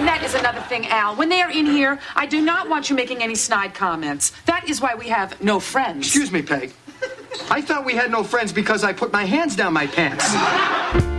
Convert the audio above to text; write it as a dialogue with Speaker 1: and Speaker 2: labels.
Speaker 1: that is another thing, Al. When they are in here, I do not want you making any snide comments. That is why we have no friends.
Speaker 2: Excuse me, Peg. I thought we had no friends because I put my hands down my pants.